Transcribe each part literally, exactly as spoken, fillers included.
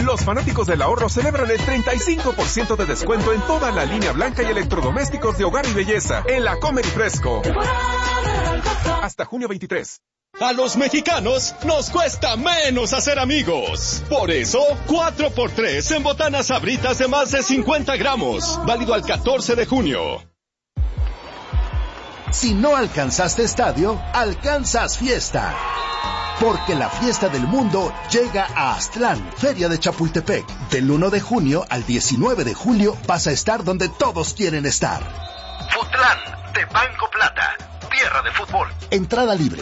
Los fanáticos del ahorro celebran el treinta y cinco por ciento de descuento en toda la línea blanca y electrodomésticos de hogar y belleza en la Comer y Fresco. Hasta junio veintitrés. A los mexicanos nos cuesta menos hacer amigos. Por eso, cuatro por tres en botanas Sabritas de más de cincuenta gramos. Válido al catorce de junio. Si no alcanzaste estadio, alcanzas fiesta. Porque la fiesta del mundo llega a Aztlán, Feria de Chapultepec. Del uno de junio al diecinueve de julio vas a estar donde todos quieren estar. Futlán, de Banco Plata, tierra de fútbol. Entrada libre.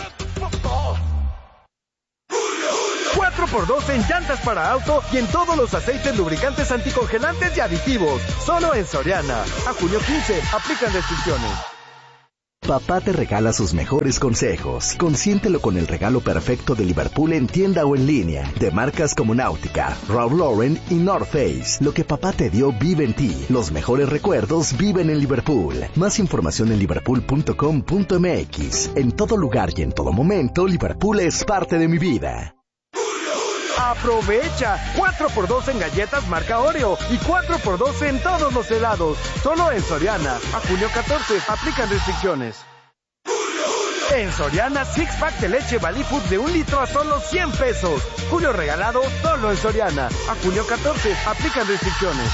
cuatro por dos en llantas para auto y en todos los aceites lubricantes anticongelantes y aditivos. Solo en Soriana. A junio quince, aplican restricciones. Papá te regala sus mejores consejos. Consiéntelo con el regalo perfecto de Liverpool en tienda o en línea. De marcas como Náutica, Ralph Lauren y North Face. Lo que papá te dio vive en ti. Los mejores recuerdos viven en Liverpool. Más información en liverpool punto com punto m x. En todo lugar y en todo momento, Liverpool es parte de mi vida. ¡Aprovecha! cuatro por dos en galletas marca Oreo y cuatro por dos en todos los helados. Solo en Soriana. A junio catorce, aplican restricciones. En Soriana, six pack de leche Valley Food de un litro a solo cien pesos. Julio regalado, solo en Soriana. A junio catorce, aplican restricciones.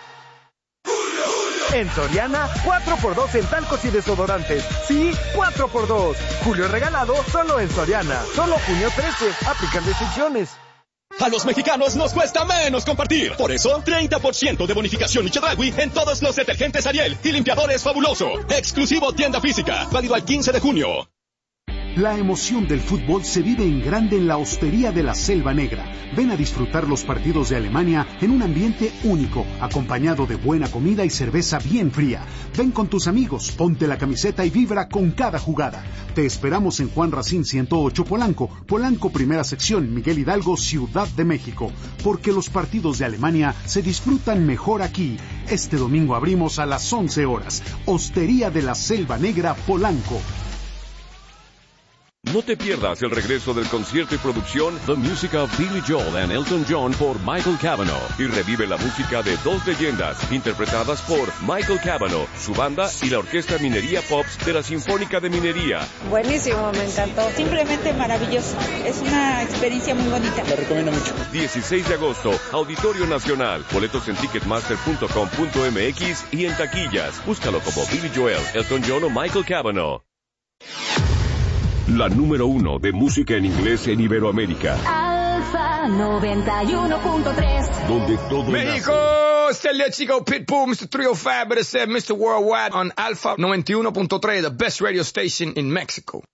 En Soriana, cuatro por dos en talcos y desodorantes. Sí, cuatro por dos. Julio regalado, solo en Soriana. Solo junio trece, aplican restricciones. A los mexicanos nos cuesta menos compartir. Por eso, treinta por ciento de bonificación y Chedraui en todos los detergentes Ariel y limpiadores Fabuloso. Exclusivo tienda física. Válido al quince de junio. La emoción del fútbol se vive en grande en la Hostería de la Selva Negra. Ven a disfrutar los partidos de Alemania en un ambiente único, acompañado de buena comida y cerveza bien fría. Ven con tus amigos, ponte la camiseta y vibra con cada jugada. Te esperamos en Juan Racín ciento ocho Polanco, Polanco Primera Sección, Miguel Hidalgo, Ciudad de México. Porque los partidos de Alemania se disfrutan mejor aquí. Este domingo abrimos a las once horas. Hostería de la Selva Negra, Polanco. No te pierdas el regreso del concierto y producción The Music of Billy Joel and Elton John por Michael Cavanaugh y revive la música de dos leyendas interpretadas por Michael Cavanaugh, su banda y la Orquesta Minería Pops de la Sinfónica de Minería. Buenísimo, me encantó. Simplemente maravilloso. Es una experiencia muy bonita. La recomiendo mucho. dieciséis de agosto, Auditorio Nacional. Boletos en ticketmaster punto com punto m x y en taquillas. Búscalo como Billy Joel, Elton John o Michael Cavanaugh. La número uno de música en inglés en Iberoamérica. Alfa noventa y uno punto tres. Donde todo México, nace. it's Let's Go Pitbull, mister three oh five, but it said mister Worldwide on Alfa noventa y uno punto tres, the best radio station in Mexico.